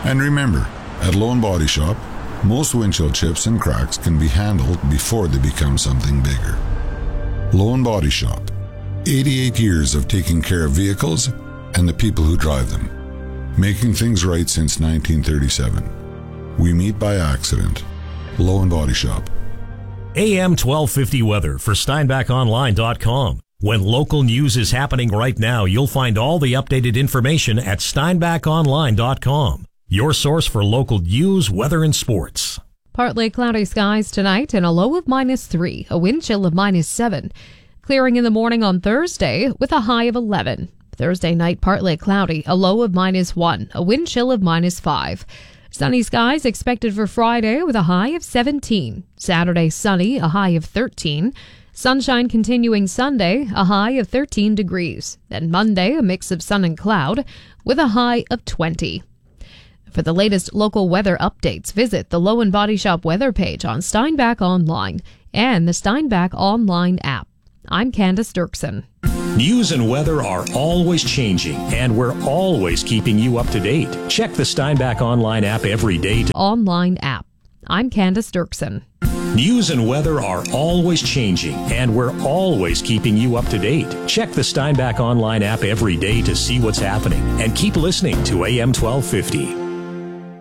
And remember, at Lone Body Shop, most windshield chips and cracks can be handled before they become something bigger. Lone Body Shop, 88 years of taking care of vehicles and the people who drive them, making things right since 1937. We meet by accident. Lone Body Shop. AM 1250 weather for SteinbachOnline.com. When local news is happening right now, you'll find all the updated information at SteinbachOnline.com. Your source for local news, weather, and sports. Partly cloudy skies tonight and a low of -3, a wind chill of -7. Clearing in the morning on Thursday with a high of 11. Thursday night partly cloudy, a low of -1, a wind chill of -5. Sunny skies expected for Friday with a high of 17. Saturday sunny, a high of 13. Sunshine continuing Sunday, a high of 13 degrees. Then Monday, a mix of sun and cloud with a high of 20. For the latest local weather updates, visit the Lone Body Shop weather page on Steinbach Online and the Steinbach Online app. I'm Candace Dirksen. News and weather are always changing, and we're always keeping you up to date. Check the Steinbach Online app every day. Online app. I'm Candace Dirksen. News and weather are always changing, and we're always keeping you up to date. Check the Steinbach Online app every day to see what's happening, and keep listening to AM 1250.